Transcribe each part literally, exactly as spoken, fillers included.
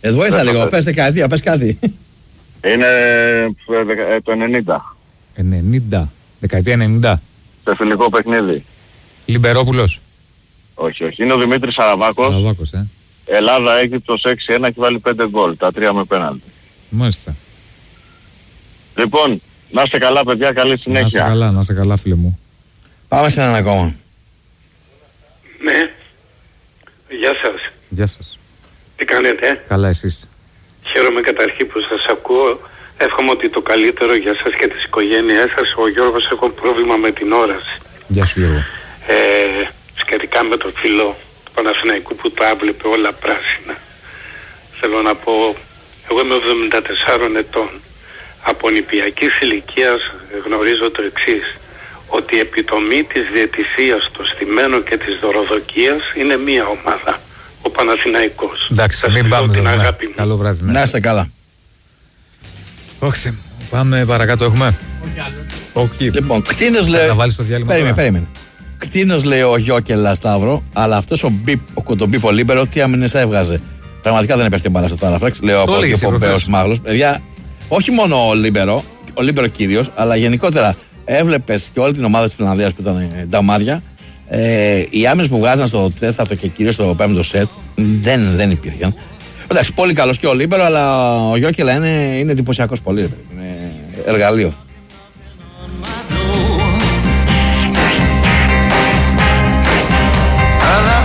Ε, βοήθα λίγο, πες δεκαετία, πες κάτι. Είναι ε, το ενενήντα. ενενήντα. Δεκαετία ενενήντα. Σε φιλικό παιχνίδι. Λιμπερόπουλος. Όχι, όχι. Είναι ο Δημήτρης Σαραβάκος. Σαραβάκος, ε. Ελλάδα, Αίγυπτος έξι ένα και βάλει πέντε γκολ. Τα τρία με πέναλτι. Μάλιστα. Λοιπόν, να είστε καλά παιδιά, καλή συνέχεια. Να είστε καλά, να είστε καλά φίλε μου. Πάμε σε έναν ακόμα. Ναι. Γεια σας. Γεια σας. Τι κάνετε? Καλά εσείς? Χαίρομαι καταρχήν που σας ακούω. Εύχομαι ότι το καλύτερο για σας και τις οικογένειές σας. Ο Γιώργος, έχω πρόβλημα με την όραση. Γεια σου Γιώργο. Ε, σχετικά με το φιλό του Παναθηναϊκού που τα έβλεπε όλα πράσινα. Θέλω να πω, εγώ είμαι εβδομήντα τεσσάρων ετών. Από νηπιακής ηλικίας γνωρίζω το εξής, ότι η επιτομή της διαιτησίας, το στημένο και της δωροδοκίας είναι μία ομάδα, ο Παναθηναϊκός. Εντάξει, μην πάμε την αγάπη μου. Καλό βράδυ. Ναι. Να είστε καλά. Όχι, πάμε παρακάτω, έχουμε. Όχι. Λοιπόν, κτίνος λέει. Να βάλεις το διάλειμμα. Περίμενε, περίμενε. Κτίνος λέει ο Γιώκελα Σταύρο, αλλά αυτός ο Μπίπ, ο κοντομπίπο Λίμπερο, τι άμυνες έβγαζε. Πραγματικά δεν έπεφτε μπάλα στο Τάραφλεξ, λέω από ο Πομπέος Μάγλος. Παιδιά, όχι μόνο ο Λίμπερο, ο Λίμπερο κυρίως, αλλά γενικότερα έβλεπες και όλη την ομάδα της Φιλανδίας που ήταν νταμάρια. Ε, οι άμυνες που βγάζαν στο τέταρτο και κυρίως στο πέμπτο σετ δεν, δεν υπήρχαν. Εντάξει, πολύ καλός και ο Λίμπερο, αλλά ο Γιώκελα είναι, είναι εντυπωσιακός πολύ. Είναι εργαλείο.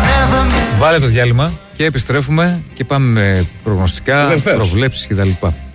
Βάλε το διάλειμμα και επιστρέφουμε και πάμε με προγνωστικά, προβλέψεις κτλ.